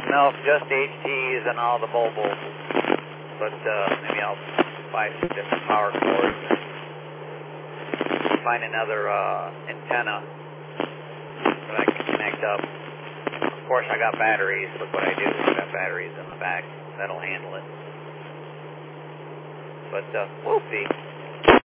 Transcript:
No, just HTs and all the mobile. But maybe I'll buy some different power cords and find another antenna that I can connect up. Of course, I got batteries. Look what I do. I got batteries in the back. That'll handle it. But we'll see.